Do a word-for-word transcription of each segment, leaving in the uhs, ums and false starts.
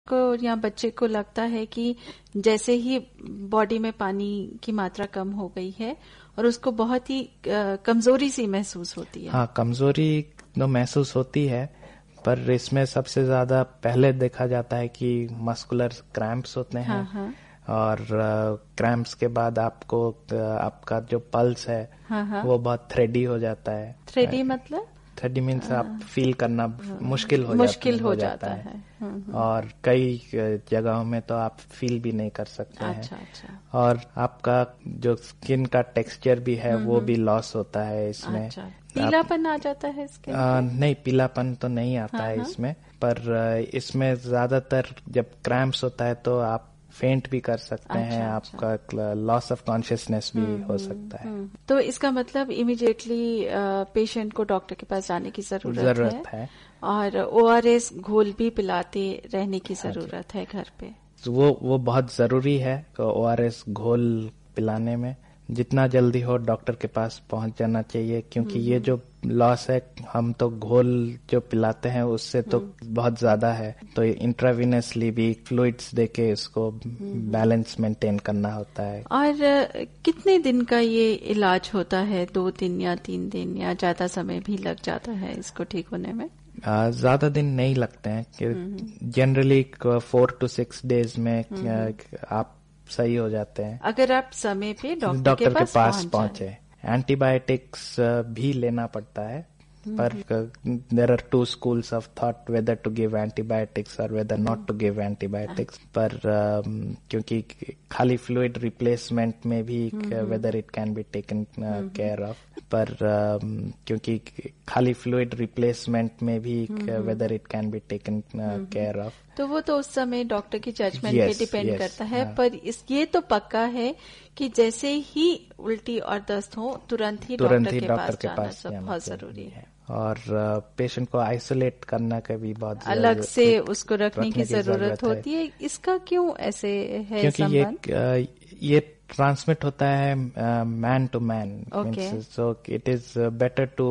को या बच्चे को लगता है कि जैसे ही बॉडी में पानी की मात्रा कम हो गई है और उसको बहुत ही कमजोरी सी महसूस होती है। हाँ, कमजोरी तो महसूस होती है, पर इसमें सबसे ज्यादा पहले देखा जाता है कि मस्कुलर क्रैम्प्स होते हैं। हाँ, हाँ। और क्रैम्प्स के बाद आपको आपका जो पल्स है हाँ, हाँ। वो बहुत थ्रेडी हो जाता है। थ्रेडी मतलब? थ्रेडी मीन्स आप फील करना मुश्किल हो मुश्किल जाता, हो हो जाता, जाता है, है। है। और कई जगहों में तो आप फील भी नहीं कर सकते हैं। अच्छा, अच्छा। और आपका जो स्किन का टेक्सचर भी है वो भी लॉस होता है इसमें। अच्छा। पीलापन आ जाता है स्किन आ, नहीं, पीलापन तो नहीं आता हाँ, है हाँ। इसमें, पर इसमें ज्यादातर जब क्रैम्प्स होता है तो आप फेंट भी कर सकते अच्छा, हैं। अच्छा। आपका लॉस ऑफ कॉन्शियसनेस भी हो सकता है। तो इसका मतलब इमीडिएटली पेशेंट को डॉक्टर के पास जाने की जरूरत, जरूरत है, है और ओआरएस घोल भी पिलाते रहने की जरूरत है घर पे। वो वो बहुत जरूरी है ओआरएस घोल पिलाने में। जितना जल्दी हो डॉक्टर के पास पहुंच जाना चाहिए, क्योंकि ये जो लॉस है हम तो घोल जो पिलाते हैं उससे तो बहुत ज्यादा है, तो इंट्रावेनसली भी फ्लूइड्स देके इसको बैलेंस मेंटेन करना होता है। और कितने दिन का ये इलाज होता है? दो दिन या तीन दिन या ज्यादा समय भी लग जाता है इसको ठीक होने में? ज्यादा दिन नहीं लगते हैं, generally four to six days में आप सही हो जाते हैं, अगर आप समय पे डॉक्टर, डॉक्टर के पास, के पास पहुंचे। एंटीबायोटिक्स भी लेना पड़ता है, पर there are to schools of thought weather to give antibiotics और whether not to give antibiotics. पर uh, क्योंकि खाली फ्लूइड रिप्लेसमेंट में भी whether it can be taken care of, पर uh, क्योंकि खाली फ्लूइड रिप्लेसमेंट में भी whether it can be taken care of, तो वो तो उस समय डॉक्टर की जजमेंट yes, पे डिपेंड yes, करता है। हाँ। पर इस ये तो पक्का है कि जैसे ही उल्टी और दस्त हो तुरंत ही डॉक्टर के पास जाना सब बहुत जरूरी है। और पेशेंट को आइसोलेट करना का भी बहुत अलग से उसको रखने की जरूरत होती है। इसका क्यों ऐसे है? क्योंकि ये ये ट्रांसमिट होता है man to man, so it is better to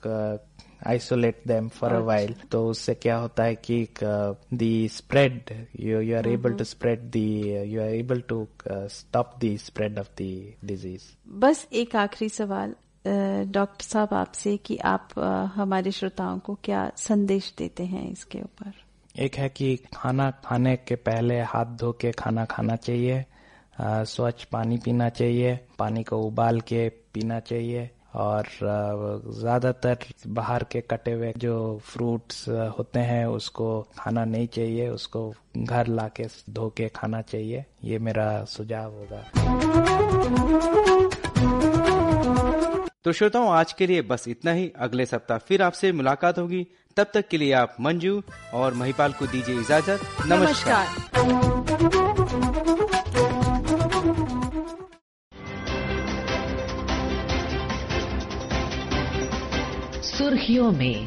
isolate them for अच्छा. a while. तो उससे क्या होता है कि the spread you you are able to spread the you are able to uh, stop the spread of the disease. बस एक आखिरी सवाल डॉक्टर साहब आपसे कि आप हमारे श्रोताओं को क्या संदेश देते हैं इसके ऊपर? एक है कि खाना खाने के पहले हाथ धो के खाना खाना चाहिए, स्वच्छ पानी पीना चाहिए, पानी को उबाल के पीना चाहिए, और ज्यादातर बाहर के कटे हुए जो फ्रूट्स होते हैं उसको खाना नहीं चाहिए, उसको घर लाके धो के खाना चाहिए। ये मेरा सुझाव होगा। तो श्रोताओं, आज के लिए बस इतना ही। अगले सप्ताह फिर आपसे मुलाकात होगी। तब तक के लिए आप मंजू और महिपाल को दीजिए इजाजत। नमस्कार, नमस्कार। सुर्खियों में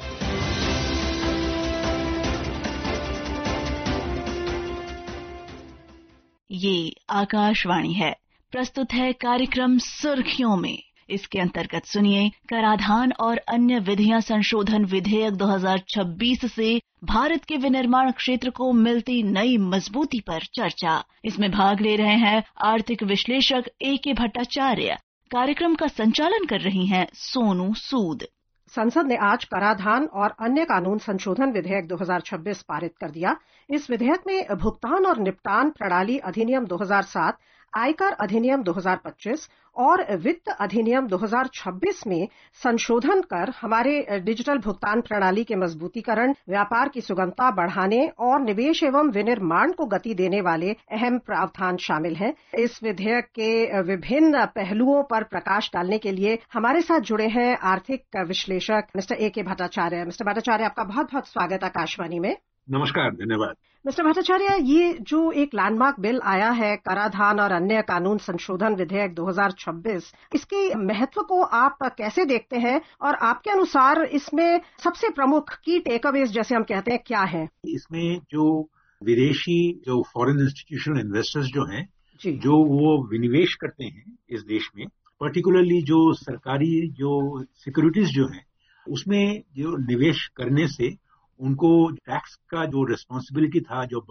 ये आकाशवाणी है। प्रस्तुत है कार्यक्रम सुर्खियों में। इसके अंतर्गत सुनिए कराधान और अन्य विधियां संशोधन विधेयक दो हज़ार छब्बीस से भारत के विनिर्माण क्षेत्र को मिलती नई मजबूती पर चर्चा। इसमें भाग ले रहे हैं आर्थिक विश्लेषक ए के भट्टाचार्य। कार्यक्रम का संचालन कर रही हैं सोनू सूद। संसद ने आज कराधान और अन्य कानून संशोधन विधेयक दो हज़ार छब्बीस पारित कर दिया। इस विधेयक में भुगतान और निपटान प्रणाली अधिनियम दो हज़ार सात, आयकर अधिनियम दो हज़ार पच्चीस और वित्त अधिनियम दो हज़ार छब्बीस में संशोधन कर हमारे डिजिटल भुगतान प्रणाली के मजबूतीकरण, व्यापार की सुगमता बढ़ाने और निवेश एवं विनिर्माण को गति देने वाले अहम प्रावधान शामिल हैं। इस विधेयक के विभिन्न पहलुओं पर प्रकाश डालने के लिए हमारे साथ जुड़े हैं आर्थिक विश्लेषक मिस्टर ए के भट्टाचार्य। मिस्टर भट्टाचार्य, आपका बहुत बहुत स्वागत आकाशवाणी में। नमस्कार, धन्यवाद। मिस्टर भट्टाचार्य, ये जो एक लैंडमार्क बिल आया है कराधान और अन्य कानून संशोधन विधेयक दो हज़ार छब्बीस, इसके महत्व को आप कैसे देखते हैं और आपके अनुसार इसमें सबसे प्रमुख की टेकअवेज जैसे हम कहते हैं क्या है? इसमें जो विदेशी जो फॉरेन इंस्टीट्यूशनल इन्वेस्टर्स जो हैं, जो वो विनिवेश करते हैं इस देश में, पर्टिकुलरली जो सरकारी जो सिक्योरिटीज जो हैं, उसमें जो निवेश करने से उनको टैक्स का जो रिस्पॉन्सिबिलिटी था जो